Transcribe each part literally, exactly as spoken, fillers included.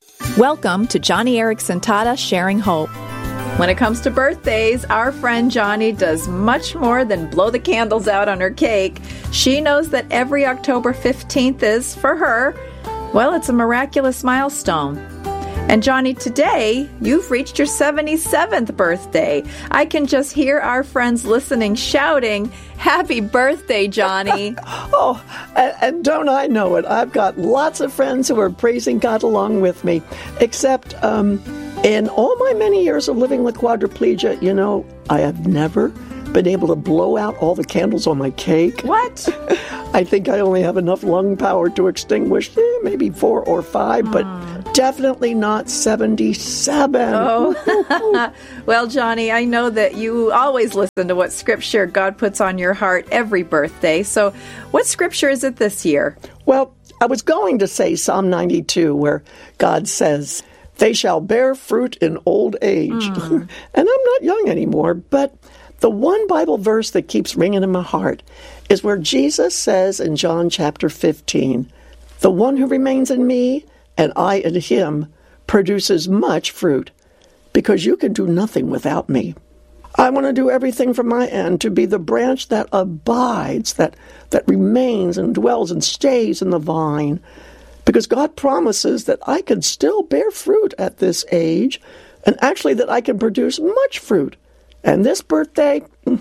Welcome to Johnny Erickson Tata Sharing Hope. When it comes to birthdays, our friend Johnny does much more than blow the candles out on her cake. She knows that every October fifteenth is, for her, well, it's a miraculous milestone. And Johnny, today, you've reached your seventy-seventh birthday. I can just hear our friends listening shouting, "Happy birthday, Johnny." Oh, and, and don't I know it? I've got lots of friends who are praising God along with me. Except, um, in all my many years of living with quadriplegia, you know, I have never been able to blow out all the candles on my cake. What? I think I only have enough lung power to extinguish eh, maybe four or five, mm. but definitely not seventy-seven. Oh, well, Johnny, I know that you always listen to what scripture God puts on your heart every birthday. So what scripture is it this year? Well, I was going to say Psalm ninety-two, where God says, "They shall bear fruit in old age." Mm. And I'm not young anymore, but the one Bible verse that keeps ringing in my heart is where Jesus says in John chapter fifteen, "The one who remains in me and I in him produces much fruit, because you can do nothing without me." I want to do everything from my end to be the branch that abides, that, that remains and dwells and stays in the vine, because God promises that I can still bear fruit at this age, and actually that I can produce much fruit. And this birthday,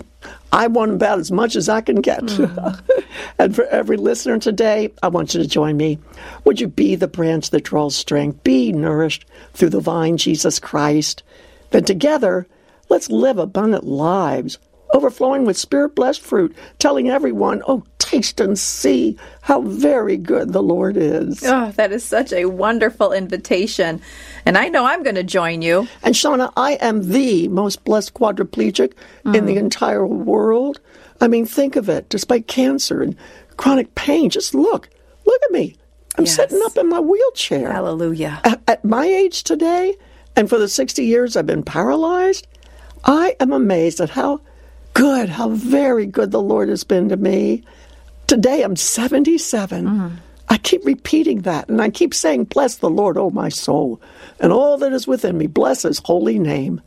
I want about as much as I can get. Mm. And for every listener today, I want you to join me. Would you be the branch that draws strength? Be nourished through the vine, Jesus Christ. Then together, let's live abundant lives, overflowing with Spirit-blessed fruit, telling everyone, "Oh, taste and see how very good the Lord is." Oh, that is such a wonderful invitation. And I know I'm going to join you. And Shauna, I am the most blessed quadriplegic mm. in the entire world. I mean, think of it. Despite cancer and chronic pain, just look. Look at me. I'm yes. sitting up in my wheelchair. Hallelujah. At, at my age today, and for the sixty years I've been paralyzed, I am amazed at how good, how very good the Lord has been to me. Today I'm seventy-seven. Mm. I keep repeating that, and I keep saying, "Bless the Lord, oh my soul, and all that is within me. Bless his holy name."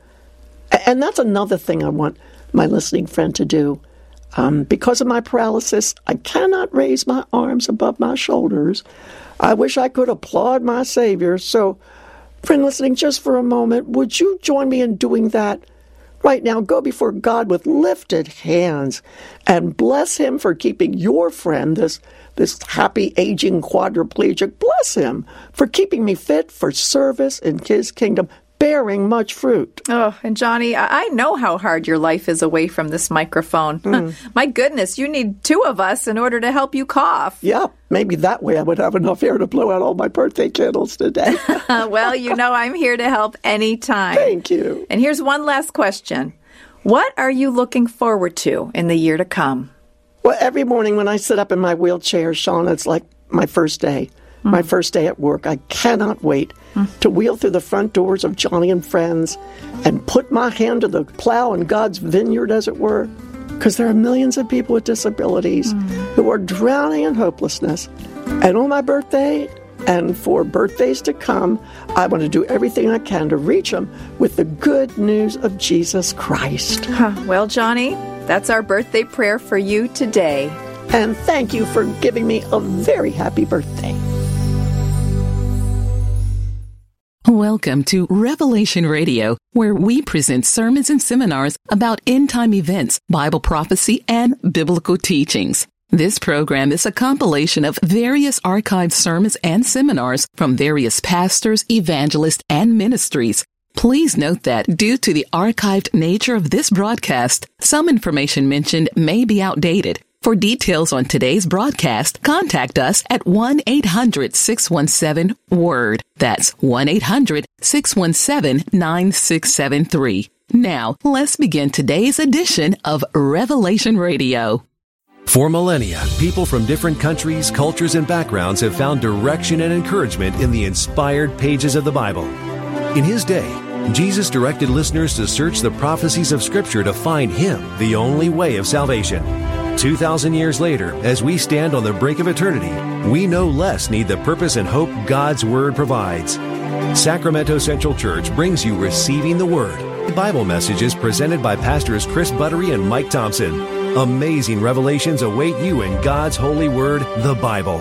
And that's another thing I want my listening friend to do. Um, because of my paralysis, I cannot raise my arms above my shoulders. I wish I could applaud my Savior. So, friend listening, just for a moment, would you join me in doing that? Right now, go before God with lifted hands and bless him for keeping your friend, this, this happy aging quadriplegic, bless him for keeping me fit for service in his kingdom, bearing much fruit. Oh, and Johnny, I know how hard your life is away from this microphone. Mm. My goodness, you need two of us in order to help you cough. Yeah, maybe that way I would have enough air to blow out all my birthday candles today. Well, you know I'm here to help anytime. Thank you. And here's one last question. What are you looking forward to in the year to come? Well, every morning when I sit up in my wheelchair, Shauna, it's like my first day. Mm. My first day at work. I cannot wait mm. to wheel through the front doors of Johnny and Friends and put my hand to the plow in God's vineyard, as it were, because there are millions of people with disabilities mm. who are drowning in hopelessness. And on my birthday and for birthdays to come, I want to do everything I can to reach them with the good news of Jesus Christ. Huh. Well, Johnny, that's our birthday prayer for you today. And thank you for giving me a very happy birthday. Welcome to Revelation Radio, where we present sermons and seminars about end-time events, Bible prophecy, and biblical teachings. This program is a compilation of various archived sermons and seminars from various pastors, evangelists, and ministries. Please note that due to the archived nature of this broadcast, some information mentioned may be outdated. For details on today's broadcast, contact us at one eight hundred six one seven WORD. That's one eight hundred six one seven nine six seven three. Now, let's begin today's edition of Revelation Radio. For millennia, people from different countries, cultures, and backgrounds have found direction and encouragement in the inspired pages of the Bible. In his day, Jesus directed listeners to search the prophecies of Scripture to find Him, the only way of salvation. Two thousand years later, as we stand on the brink of eternity, we no less need the purpose and hope God's Word provides. Sacramento Central Church brings you Receiving the Word, Bible messages presented by Pastors Chris Buttery and Mike Thompson. Amazing revelations await you in God's holy word, the Bible.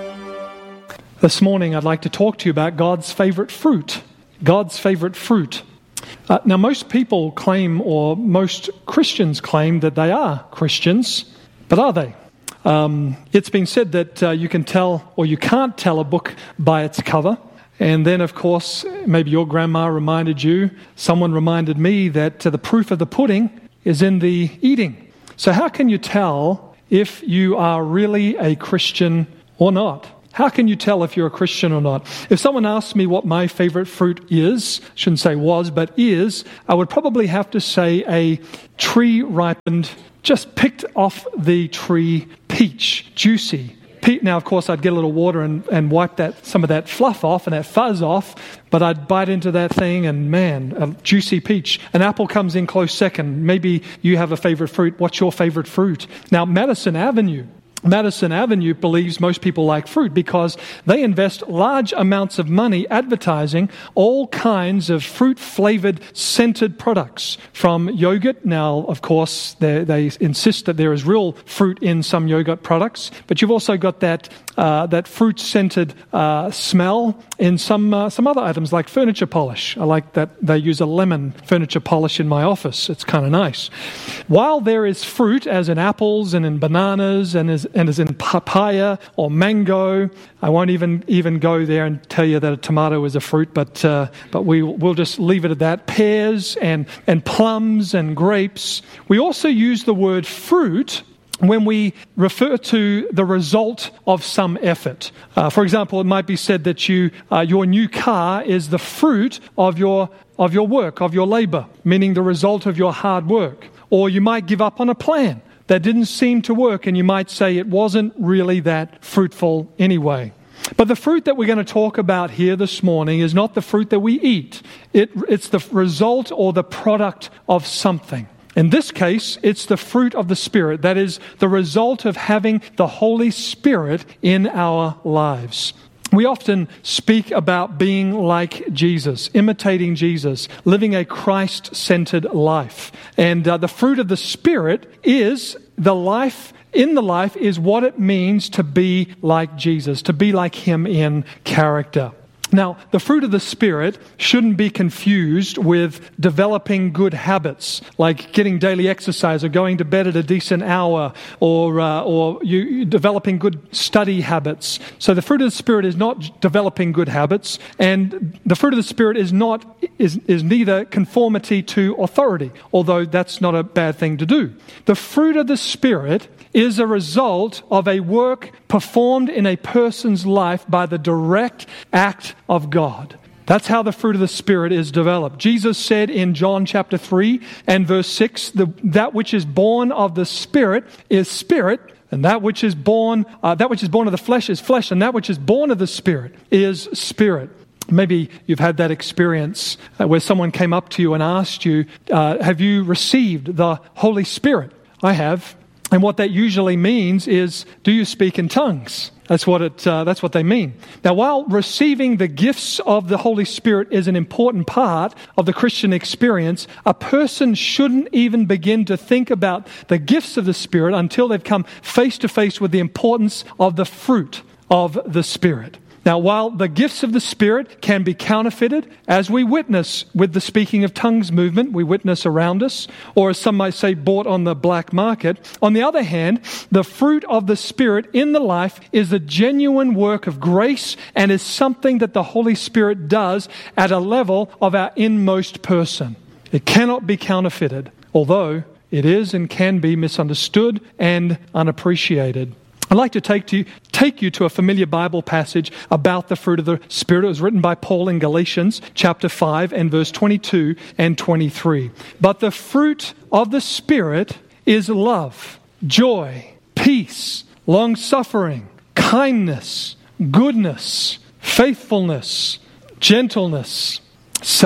This morning, I'd like to talk to you about God's favorite fruit. God's favorite fruit. Uh, now, most people claim, or most Christians claim, that they are Christians, but are they? Um, it's been said that uh, you can tell, or you can't tell a book by its cover. And then, of course, maybe your grandma reminded you, someone reminded me that uh, the proof of the pudding is in the eating. So how can you tell if you are really a Christian or not? How can you tell if you're a Christian or not? If someone asked me what my favorite fruit is, shouldn't say was, but is, I would probably have to say a tree-ripened, just picked off the tree peach, juicy. Pe- now, of course, I'd get a little water and, and wipe that some of that fluff off and that fuzz off, but I'd bite into that thing and, man, a juicy peach. An apple comes in close second. Maybe you have a favorite fruit. What's your favorite fruit? Now, Madison Avenue. Madison Avenue believes most people like fruit because they invest large amounts of money advertising all kinds of fruit-flavored, scented products. From yogurt, now, of course, they, they insist that there is real fruit in some yogurt products, but you've also got that uh, that fruit-scented uh, smell in some uh, some other items like furniture polish. I like that they use a lemon furniture polish in my office. It's kind of nice. While there is fruit, as in apples and in bananas and as and as in papaya or mango. I won't even, even go there and tell you that a tomato is a fruit, but uh, but we, we'll just leave it at that. Pears and, and plums and grapes. We also use the word fruit when we refer to the result of some effort. Uh, for example, it might be said that you uh, your new car is the fruit of your of your work, of your labor, meaning the result of your hard work. Or you might give up on a plan that didn't seem to work, and you might say it wasn't really that fruitful anyway. But the fruit that we're going to talk about here this morning is not the fruit that we eat. It, it's the result or the product of something. In this case, it's the fruit of the Spirit. That is the result of having the Holy Spirit in our lives. We often speak about being like Jesus, imitating Jesus, living a Christ-centered life. And uh, the fruit of the Spirit is the life, in the life is what it means to be like Jesus, to be like Him in character. Now, the fruit of the Spirit shouldn't be confused with developing good habits, like getting daily exercise or going to bed at a decent hour, or uh, or you, you developing good study habits. So the fruit of the Spirit is not developing good habits, and the fruit of the Spirit is not is is neither conformity to authority, although that's not a bad thing to do. The fruit of the Spirit is a result of a work performed in a person's life by the direct act of God. That's how the fruit of the Spirit is developed. Jesus said in John chapter three and verse six, the, that which is born of the Spirit is spirit, and that which is born, uh, that which is born of the flesh is flesh, and that which is born of the Spirit is spirit. Maybe you've had that experience uh, where someone came up to you and asked you, uh, have you received the Holy Spirit? I have. And what that usually means is, do you speak in tongues? That's what it. Uh, that's what they mean. Now, while receiving the gifts of the Holy Spirit is an important part of the Christian experience, a person shouldn't even begin to think about the gifts of the Spirit until they've come face to face with the importance of the fruit of the Spirit. Now, while the gifts of the Spirit can be counterfeited, as we witness with the speaking of tongues movement, we witness around us, or as some might say, bought on the black market. On the other hand, the fruit of the Spirit in the life is the genuine work of grace and is something that the Holy Spirit does at a level of our inmost person. It cannot be counterfeited, although it is and can be misunderstood and unappreciated. I'd like to take, to take you to a familiar Bible passage about the fruit of the Spirit. It was written by Paul in Galatians chapter five and verse twenty-two and twenty-three. But the fruit of the Spirit is love, joy, peace, long-suffering, kindness, goodness, faithfulness, gentleness, self-control.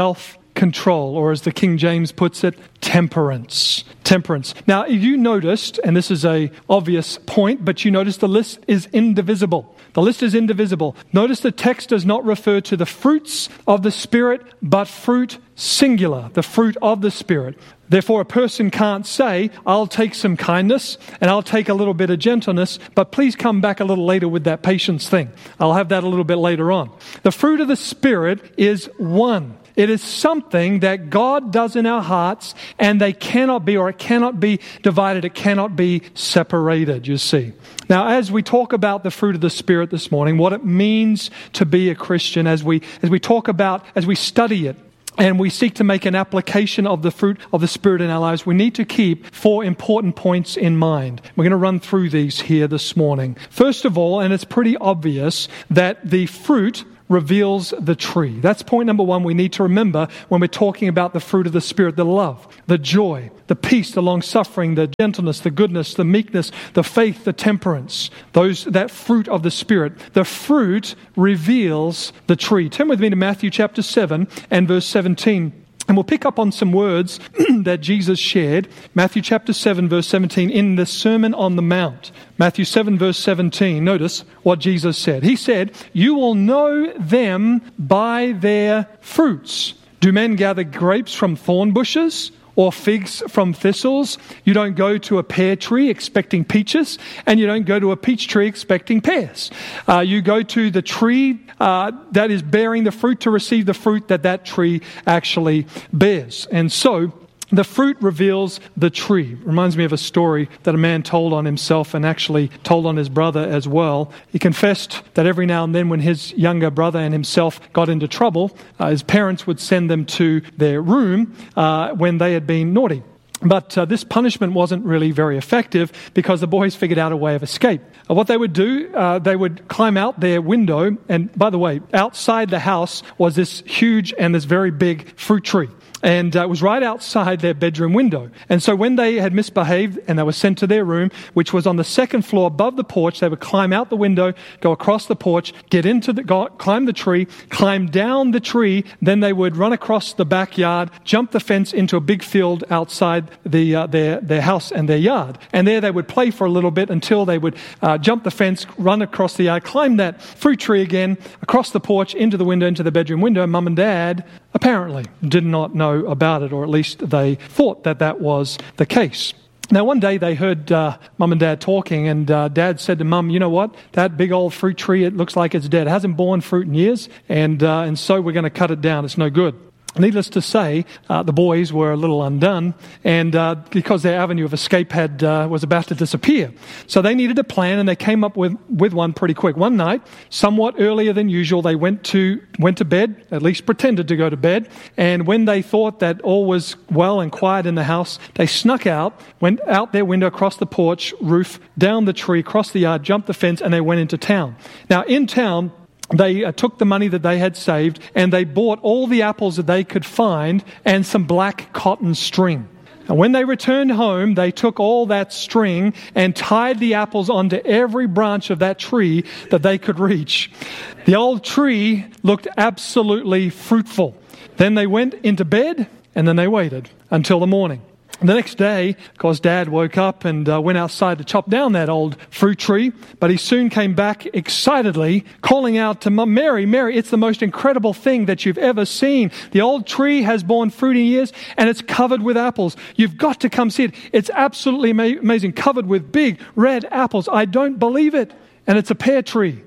control, or as the King James puts it, temperance. Temperance. Now, you noticed, and this is a obvious point, but you notice the list is indivisible. The list is indivisible. Notice the text does not refer to the fruits of the Spirit, but fruit singular, the fruit of the Spirit. Therefore, a person can't say, I'll take some kindness and I'll take a little bit of gentleness, but please come back a little later with that patience thing. I'll have that a little bit later on. The fruit of the Spirit is one. It is something that God does in our hearts, and they cannot be, or it cannot be divided. It cannot be separated, you see. Now, as we talk about the fruit of the Spirit this morning, what it means to be a Christian, as we as we talk about, as we study it, and we seek to make an application of the fruit of the Spirit in our lives, we need to keep four important points in mind. We're going to run through these here this morning. First of all, and it's pretty obvious, that the fruit reveals the tree. That's point number one we need to remember when we're talking about the fruit of the Spirit: the love, the joy, the peace, the long-suffering, the gentleness, the goodness, the meekness, the faith, the temperance. Those, that fruit of the Spirit. The fruit reveals the tree. Turn with me to Matthew chapter seven and verse seventeen. And we'll pick up on some words that Jesus shared. Matthew chapter seven, verse seventeen, in the Sermon on the Mount. Matthew seven, verse seventeen, notice what Jesus said. He said, "You will know them by their fruits. Do men gather grapes from thorn bushes, or figs from thistles? You don't go to a pear tree expecting peaches, and you don't go to a peach tree expecting pears. Uh, you go to the tree uh, that is bearing the fruit to receive the fruit that that tree actually bears." And so, the fruit reveals the tree. Reminds me of a story that a man told on himself and actually told on his brother as well. He confessed that every now and then when his younger brother and himself got into trouble, uh, his parents would send them to their room uh, when they had been naughty. But uh, this punishment wasn't really very effective because the boys figured out a way of escape. Uh, what they would do, uh, they would climb out their window. And by the way, outside the house was this huge and this very big fruit tree. And uh, it was right outside their bedroom window. And so when they had misbehaved and they were sent to their room, which was on the second floor above the porch, they would climb out the window, go across the porch, get into the, go, climb the tree, climb down the tree, then they would run across the backyard, jump the fence into a big field outside the uh, their their house and their yard. And there they would play for a little bit until they would uh, jump the fence, run across the yard, climb that fruit tree again, across the porch, into the window, into the bedroom window. Mum and Dad apparently did not know about it, or at least they thought that that was the case. Now, one day they heard uh, Mum and Dad talking, and uh, Dad said to Mum, "You know what? That big old fruit tree, it looks like it's dead. It hasn't borne fruit in years, and uh, and so we're going to cut it down. It's no good." Needless to say, uh, the boys were a little undone, and uh, because their avenue of escape had uh, was about to disappear. So they needed a plan, and they came up with, with one pretty quick. One night, somewhat earlier than usual, they went to went to bed, at least pretended to go to bed, and when they thought that all was well and quiet in the house, they snuck out, went out their window, across the porch roof, down the tree, across the yard, jumped the fence, and they went into town. Now, in town, they uh, took the money that they had saved and they bought all the apples that they could find and some black cotton string. And when they returned home, they took all that string and tied the apples onto every branch of that tree that they could reach. The old tree looked absolutely fruitful. Then they went into bed and then they waited until the morning. The next day, of course, Dad woke up and uh, went outside to chop down that old fruit tree, but he soon came back excitedly, calling out to Mum, "Mary, Mary, it's the most incredible thing that you've ever seen. The old tree has borne fruit in years, and it's covered with apples. You've got to come see it. It's absolutely ama- amazing, covered with big red apples. I don't believe it. And it's a pear tree."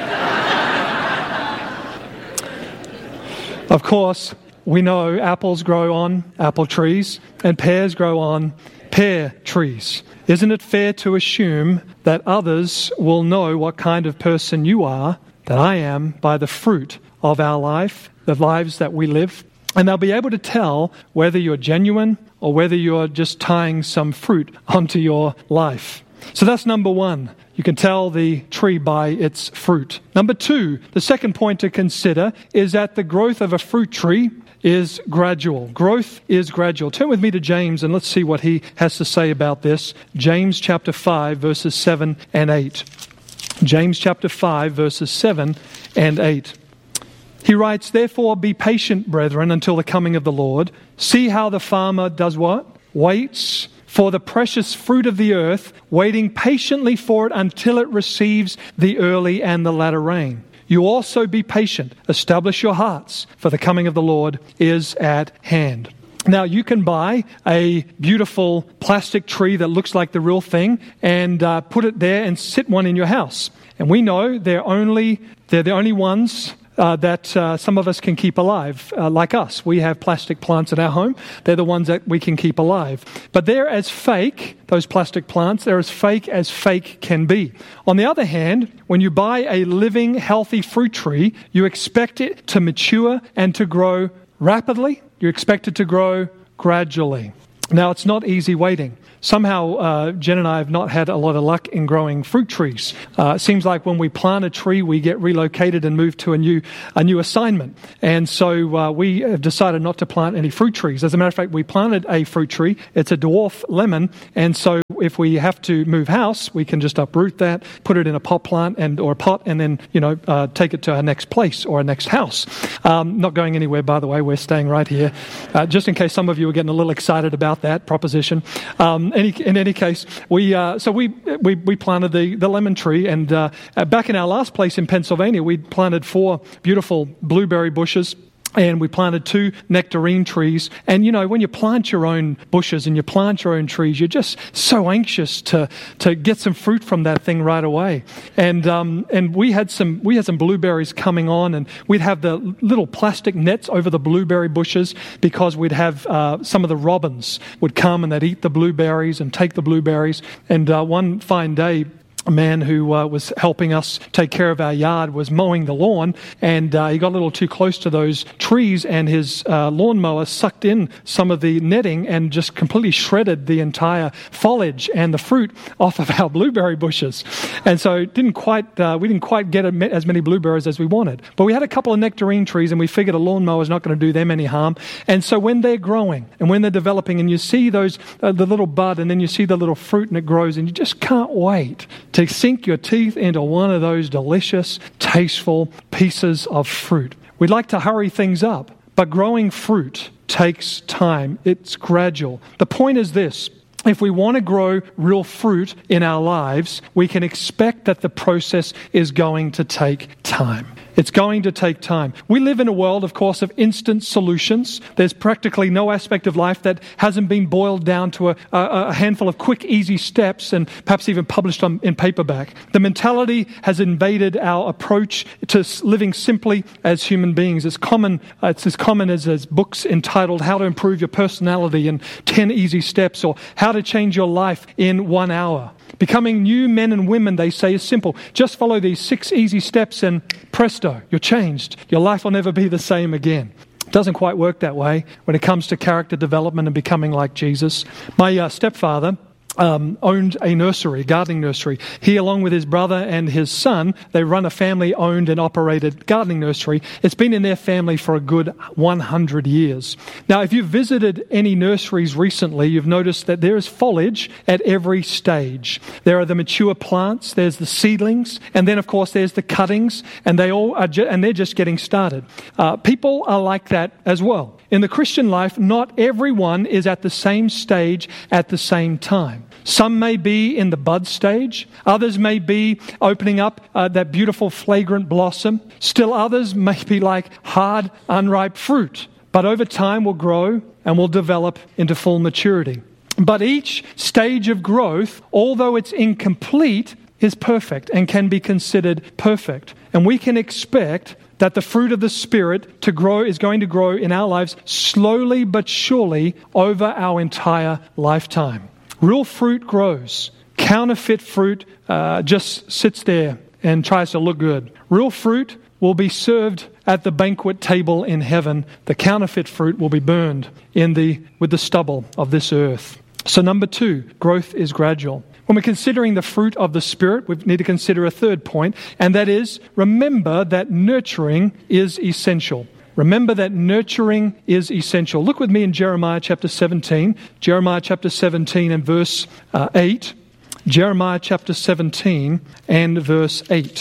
Of course, we know apples grow on apple trees and pears grow on pear trees. Isn't it fair to assume that others will know what kind of person you are, that I am, by the fruit of our life, the lives that we live? And they'll be able to tell whether you're genuine or whether you're just tying some fruit onto your life. So that's number one. You can tell the tree by its fruit. Number two, the second point to consider is that the growth of a fruit tree is gradual. Growth is gradual. Turn with me to James and let's see what he has to say about this. James chapter five, verses seven and eight. James chapter five, verses seven and eight. He writes, therefore be patient, brethren, until the coming of the Lord. See how the farmer does what? Waits for the precious fruit of the earth, waiting patiently for it until it receives the early and the latter rain. You also be patient. Establish your hearts, for the coming of the Lord is at hand. Now, you can buy a beautiful plastic tree that looks like the real thing and uh, put it there and sit one in your house. And we know they're only they're the only ones Uh, that uh, some of us can keep alive, uh, like us. We have plastic plants at our home. They're the ones that we can keep alive. But they're as fake, those plastic plants, they're as fake as fake can be. On the other hand, when you buy a living, healthy fruit tree, you expect it to mature and to grow rapidly. You expect it to grow gradually. Now, it's not easy waiting. Somehow, uh, Jen and I have not had a lot of luck in growing fruit trees. Uh, it seems like when we plant a tree, we get relocated and moved to a new a new assignment. And so uh, we have decided not to plant any fruit trees. As a matter of fact, we planted a fruit tree. It's a dwarf lemon. And so if we have to move house, we can just uproot that, put it in a pot plant and or a pot, and then you know uh, take it to our next place or our next house. Um, not going anywhere, by the way. We're staying right here, uh, just in case some of you are getting a little excited about that proposition. Um, Any, in any case, we uh, so we, we we planted the, the lemon tree, and uh, back in our last place in Pennsylvania, we planted four beautiful blueberry bushes, and we planted two nectarine trees. And you know, when you plant your own bushes and you plant your own trees, you're just so anxious to to get some fruit from that thing right away. And um, and we had some we had some blueberries coming on, and we'd have the little plastic nets over the blueberry bushes because we'd have uh, some of the robins would come and they'd eat the blueberries and take the blueberries. And uh, one fine day, a man who uh, was helping us take care of our yard was mowing the lawn, and uh, he got a little too close to those trees, and his uh, lawnmower sucked in some of the netting and just completely shredded the entire foliage and the fruit off of our blueberry bushes. And so didn't quite uh, we didn't quite get as many blueberries as we wanted. But we had a couple of nectarine trees, and we figured a lawnmower is not going to do them any harm. And so when they're growing and when they're developing, and you see those uh, the little bud, and then you see the little fruit, and it grows, and you just can't wait to sink your teeth into one of those delicious, tasteful pieces of fruit. We'd like to hurry things up, but growing fruit takes time. It's gradual. The point is this: if we want to grow real fruit in our lives, we can expect that the process is going to take time. It's going to take time. We live in a world, of course, of instant solutions. There's practically no aspect of life that hasn't been boiled down to a, a, a handful of quick, easy steps, and perhaps even published on, in paperback. The mentality has invaded our approach to living simply as human beings. It's common. Uh, it's as common as, as books entitled "How to Improve Your Personality" and ten Easy Steps, or "How to Change Your Life in One Hour." Becoming new men and women, they say, is simple. Just follow these six easy steps and presto, you're changed. Your life will never be the same again. It doesn't quite work that way when it comes to character development and becoming like Jesus. My uh, stepfather Um, owned a nursery, gardening nursery. He, along with his brother and his son, they run a family-owned and operated gardening nursery. It's been in their family for a good one hundred years. Now, if you've visited any nurseries recently, you've noticed that there is foliage at every stage. There are the mature plants, there's the seedlings, and then, of course, there's the cuttings, and they all are ju- and they're just getting started. Uh, people are like that as well. In the Christian life, not everyone is at the same stage at the same time. Some may be in the bud stage. Others may be opening up uh, that beautiful, flagrant blossom. Still others may be like hard, unripe fruit. But over time will grow and will develop into full maturity. But each stage of growth, although it's incomplete, is perfect and can be considered perfect. And we can expect that the fruit of the Spirit to grow is going to grow in our lives slowly but surely over our entire lifetime. Real fruit grows. Counterfeit fruit uh, just sits there and tries to look good. Real fruit will be served at the banquet table in heaven. The counterfeit fruit will be burned in the with the stubble of this earth. So number two, growth is gradual. When we're considering the fruit of the Spirit, we need to consider a third point, and that is, remember that nurturing is essential. Remember that nurturing is essential. Look with me in Jeremiah chapter seventeen. Jeremiah chapter seventeen and verse uh, eight. Jeremiah chapter seventeen and verse eight.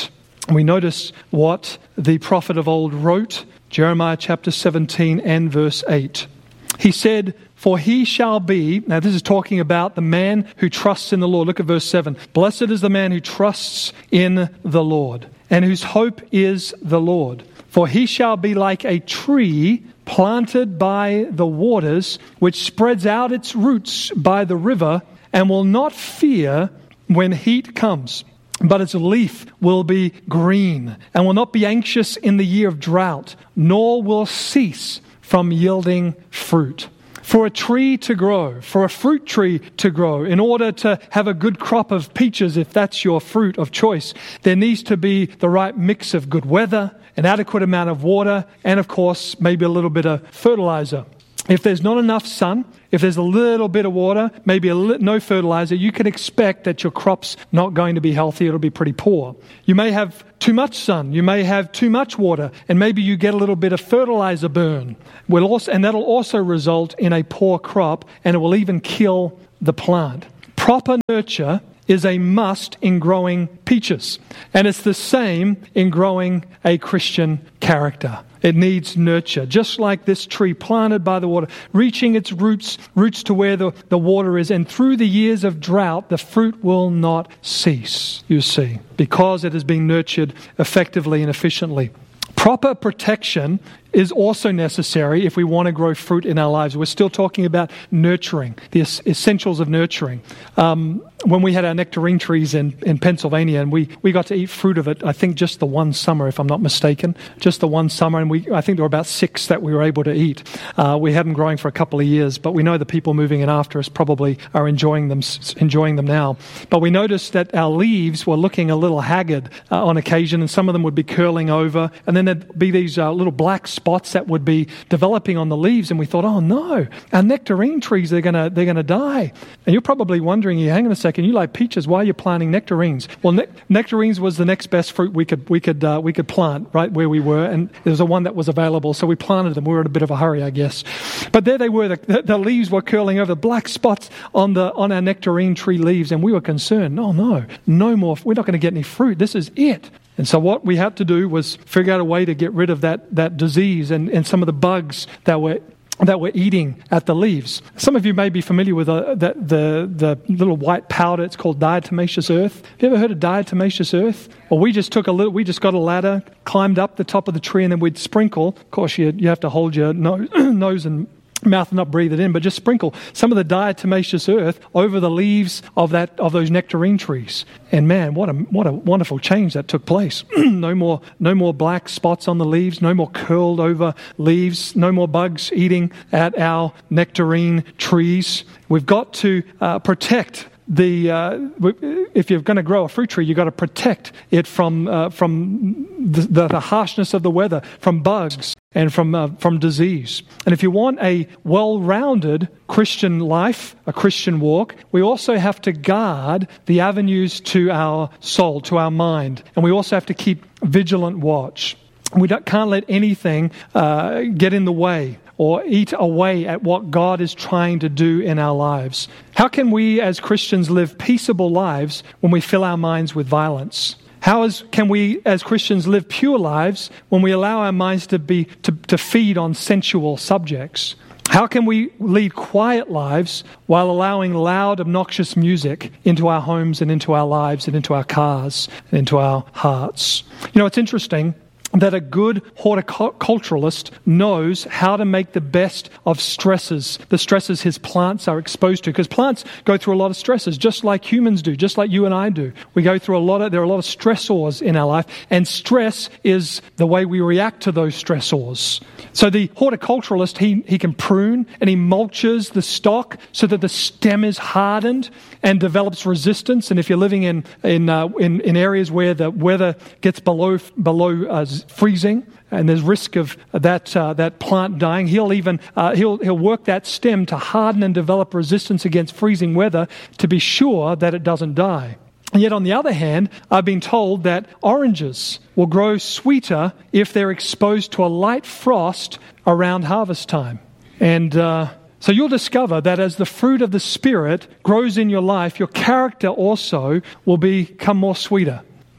We notice what the prophet of old wrote, Jeremiah chapter seventeen and verse eight. He said, "For he shall be," now this is talking about the man who trusts in the Lord. Look at verse seven. "Blessed is the man who trusts in the Lord, and whose hope is the Lord. For he shall be like a tree planted by the waters, which spreads out its roots by the river, and will not fear when heat comes. But its leaf will be green, and will not be anxious in the year of drought, nor will cease from yielding fruit." For a tree to grow, for a fruit tree to grow, in order to have a good crop of peaches, if that's your fruit of choice, there needs to be the right mix of good weather, an adequate amount of water, and of course, maybe a little bit of fertilizer. If there's not enough sun, if there's a little bit of water, maybe a li- no fertilizer, you can expect that your crop's not going to be healthy. It'll be pretty poor. You may have too much sun. You may have too much water, and maybe you get a little bit of fertilizer burn. Will also, and that'll also result in a poor crop, and it will even kill the plant. Proper nurture is a must in growing peaches, and it's the same in growing a Christian character. It needs nurture, just like this tree planted by the water, reaching its roots roots to where the, the water is. And through the years of drought, the fruit will not cease, you see, because it has been nurtured effectively and efficiently. Proper protection is also necessary if we want to grow fruit in our lives. We're still talking about nurturing, the es- essentials of nurturing. Um, when we had our nectarine trees in, in Pennsylvania, and we, we got to eat fruit of it, I think just the one summer, if I'm not mistaken, just the one summer, and we I think there were about six that we were able to eat. Uh, we had them growing for a couple of years, but we know the people moving in after us probably are enjoying them enjoying them now. But we noticed that our leaves were looking a little haggard uh, on occasion, and some of them would be curling over, and then there'd be these uh, little black spots that would be developing on the leaves, and we thought, oh no, our nectarine trees, they're gonna they're gonna die. And you're probably wondering, hang on a second, you like peaches, why are you planting nectarines? Well, ne- nectarines was the next best fruit we could we could uh, we could plant right where we were, and there was a one that was available, so we planted them. We were in a bit of a hurry, I guess. But there they were, the, the leaves were curling over, black spots on the on our nectarine tree leaves, and we were concerned. Oh no, no more. We're not going to get any fruit. This is it. And so what we had to do was figure out a way to get rid of that, that disease and, and some of the bugs that were that were eating at the leaves. Some of you may be familiar with uh, the, the the little white powder. It's called diatomaceous earth. Have you ever heard of diatomaceous earth? Well, we just took a little. We just got a ladder, climbed up the top of the tree, and then we'd sprinkle. Of course, you you have to hold your nose, nose and mouth and not breathe it in, but just sprinkle some of the diatomaceous earth over the leaves of that of those nectarine trees. And man, what a what a wonderful change that took place. no more no more black spots on the leaves, no more curled over leaves, no more bugs eating at our nectarine trees. We've got to uh, protect the uh, if you're going to grow a fruit tree, you've got to protect it from uh, from the, the, the harshness of the weather, from bugs and from uh, from disease. And if you want a well-rounded Christian life, a Christian walk, we also have to guard the avenues to our soul, to our mind, and we also have to keep vigilant watch. We don't, can't let anything uh, get in the way or eat away at what God is trying to do in our lives. How can we as Christians live peaceable lives when we fill our minds with violence? How is, can we as Christians live pure lives when we allow our minds to be to, to feed on sensual subjects? How can we lead quiet lives while allowing loud, obnoxious music into our homes and into our lives and into our cars and into our hearts? You know, it's interesting that a good horticulturalist knows how to make the best of stresses, the stresses his plants are exposed to. Because plants go through a lot of stresses, just like humans do, just like you and I do. We go through a lot of, there are a lot of stressors in our life, and stress is the way we react to those stressors. So the horticulturalist, he, he can prune and he mulches the stock so that the stem is hardened and develops resistance. And if you're living in in uh, in, in areas where the weather gets below below uh, freezing and there's risk of that uh, that plant dying, he'll even uh, he'll he'll work that stem to harden and develop resistance against freezing weather to be sure that it doesn't die. And yet, on the other hand, I've been told that oranges will grow sweeter if they're exposed to a light frost around harvest time. And uh, so you'll discover that as the fruit of the Spirit grows in your life, your character also will become more sweeter,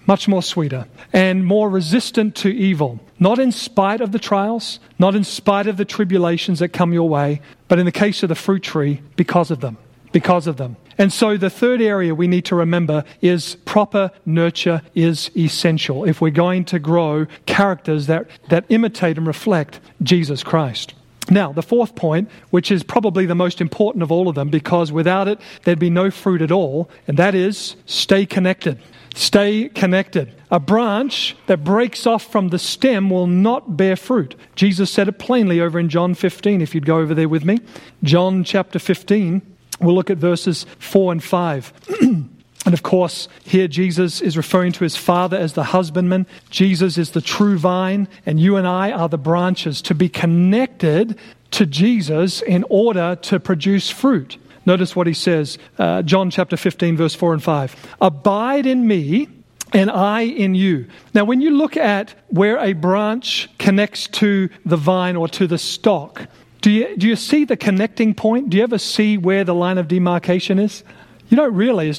much more sweeter, and more resistant to evil. Not in spite of the trials, not in spite of the tribulations that come your way, but in the case of the fruit tree, because of them. Because of them. And so the third area we need to remember is proper nurture is essential if we're going to grow characters that, that imitate and reflect Jesus Christ. Now, the fourth point, which is probably the most important of all of them, because without it, there'd be no fruit at all, and that is stay connected. Stay connected. A branch that breaks off from the stem will not bear fruit. Jesus said it plainly over in John fifteen, if you'd go over there with me. John chapter fifteen, we'll look at verses four and five. And of course, here Jesus is referring to his Father as the husbandman. Jesus is the true vine, and you and I are the branches to be connected to Jesus in order to produce fruit. Notice what he says, uh, John chapter fifteen, verse four and five. Abide in me, and I in you. Now, when you look at where a branch connects to the vine or to the stalk, do you, do you see the connecting point? Do you ever see where the line of demarcation is? You don't really.